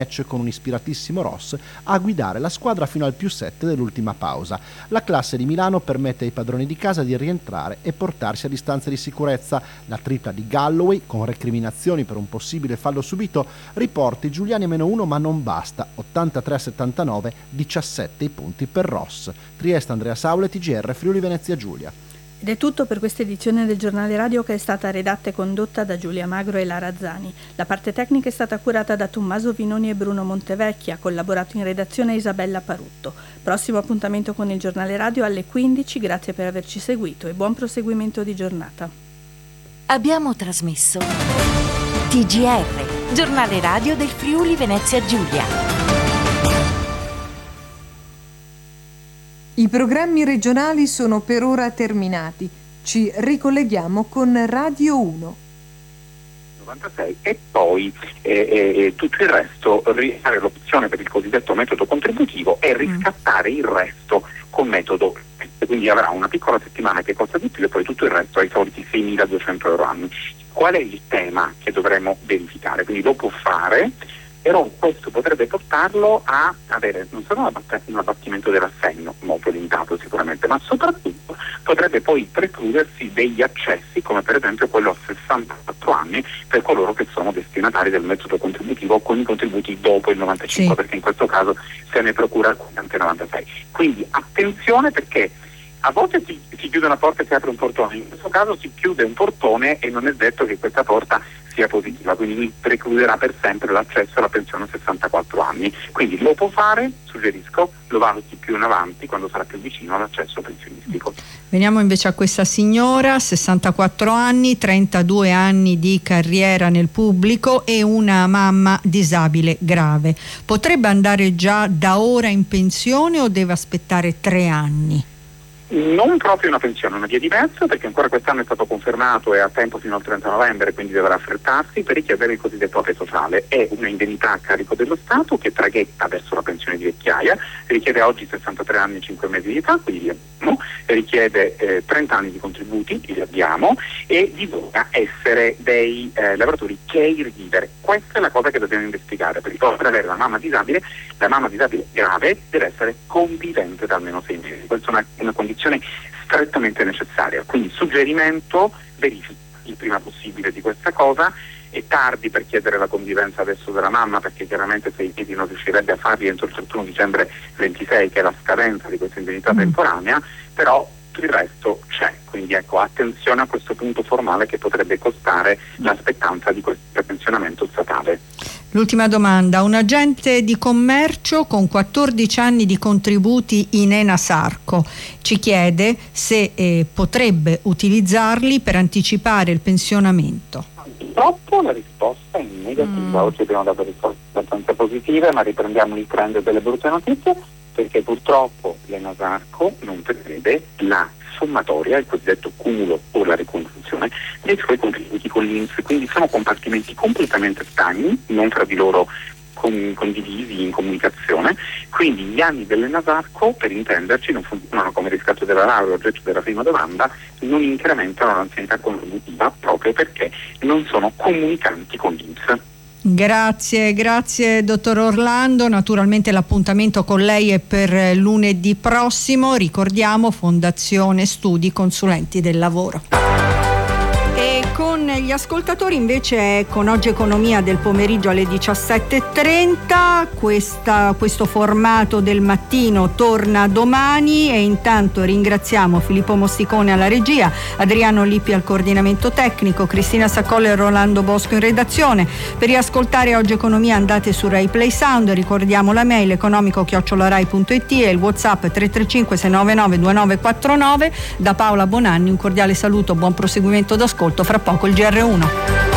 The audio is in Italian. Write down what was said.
con un ispiratissimo Ross a guidare la squadra fino al +7 dell'ultima pausa. La classe di Milano permette ai padroni di casa di rientrare e portarsi a distanza di sicurezza. La tripla di Galloway, con recriminazioni per un possibile fallo subito, riporta i giuliani -1, ma non basta. 83-79, 17 i punti per Ross. Trieste, Andrea Saule, TGR, Friuli Venezia Giulia. Ed è tutto per questa edizione del Giornale Radio, che è stata redatta e condotta da Giulia Magro e Lara Zani. La parte tecnica è stata curata da Tommaso Vinoni e Bruno Montevecchi, ha collaborato in redazione Isabella Parutto. Prossimo appuntamento con il Giornale Radio alle 15, grazie per averci seguito e buon proseguimento di giornata. Abbiamo trasmesso TGR, Giornale Radio del Friuli Venezia Giulia. I programmi regionali sono per ora terminati. Ci ricolleghiamo con Radio 1. 96 e poi tutto il resto, fare l'opzione per il cosiddetto metodo contributivo e riscattare il resto con metodo. Quindi avrà una piccola settimana che costa di più e poi tutto il resto ai soliti 6.200 euro annui. Qual è il tema che dovremo verificare? Quindi lo può fare, però questo potrebbe portarlo a avere non solo un abbattimento dell'assegno, molto limitato sicuramente, ma soprattutto potrebbe poi precludersi degli accessi, come per esempio quello a 64 anni per coloro che sono destinatari del metodo contributivo con i contributi dopo il 95, perché in questo caso se ne procura anche 96. Quindi attenzione, perché a volte si chiude una porta e si apre un portone, in questo caso si chiude un portone e non è detto che questa porta sia positiva, quindi lui precluderà per sempre l'accesso alla pensione a 64 anni. Quindi lo può fare, suggerisco, lo valuti più in avanti quando sarà più vicino all'accesso pensionistico. Veniamo invece a questa signora, 64 anni, 32 anni di carriera nel pubblico e una mamma disabile grave. Potrebbe andare già da ora in pensione o deve aspettare 3 anni? Non proprio una pensione, una via diversa, perché ancora quest'anno è stato confermato e ha tempo fino al 30 novembre, quindi dovrà affrettarsi per richiedere il cosiddetto APE sociale. È un'indennità a carico dello Stato che traghetta verso la pensione di vecchiaia, richiede oggi 63 anni e 5 mesi di età, quindi li abbiamo, richiede 30 anni di contributi, li abbiamo, e bisogna essere dei lavoratori caregiver. Questa è la cosa che dobbiamo investigare, perché per avere la mamma disabile grave deve essere convivente da almeno 6 mesi. Questa è una condizione strettamente necessaria, quindi suggerimento: verifica il prima possibile di questa cosa. È tardi per chiedere la convivenza adesso della mamma, perché chiaramente 6 mesi non riuscirebbe a farli entro il 31 dicembre 26, che è la scadenza di questa indennità temporanea, però il resto c'è, quindi ecco, attenzione a questo punto formale che potrebbe costare l'aspettanza di questo pensionamento statale. L'ultima domanda: un agente di commercio con 14 anni di contributi in Enasarco ci chiede se potrebbe utilizzarli per anticipare il pensionamento. Purtroppo la risposta è negativa. Oggi abbiamo dato risposte abbastanza positive, ma riprendiamo il trend delle brutte notizie, perché purtroppo l'Enasarco non prevede la sommatoria, il cosiddetto cumulo o la ricongiunzione dei suoi contributi con l'INPS, quindi sono compartimenti completamente stagni, non tra di loro condivisi in comunicazione, quindi gli anni dell'Enasarco, per intenderci, non funzionano come riscatto della laurea, oggetto della prima domanda, non incrementano l'anzianità contributiva proprio perché non sono comunicanti con l'INPS. Grazie dottor Orlando. Naturalmente l'appuntamento con lei è per lunedì prossimo. Ricordiamo Fondazione Studi Consulenti del Lavoro. E con gli ascoltatori invece con Oggi Economia del pomeriggio alle 17:30. Questo formato del mattino torna domani e intanto ringraziamo Filippo Mosticone alla regia, Adriano Lippi al coordinamento tecnico, Cristina Saccolla e Rolando Bosco in redazione. Per riascoltare Oggi Economia andate su Rai Play Sound, ricordiamo la mail economico@rai.it e il WhatsApp 335 699 2949. Da Paola Bonanni un cordiale saluto, buon proseguimento d'ascolto, fra poco il GR1.